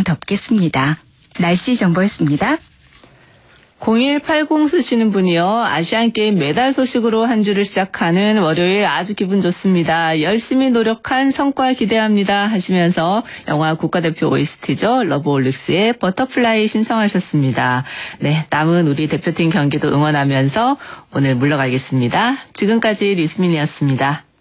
영하 덥겠습니다. 날씨 정보였습니다. 0180 쓰시는 분이요. 아시안게임 메달 소식으로 한 주를 시작하는 월요일 아주 기분 좋습니다. 열심히 노력한 성과 기대합니다 하시면서 영화 국가대표 OST죠. 러브올릭스의 버터플라이 신청하셨습니다. 네, 남은 우리 대표팀 경기도 응원하면서 오늘 물러가겠습니다. 지금까지 류수민이었습니다.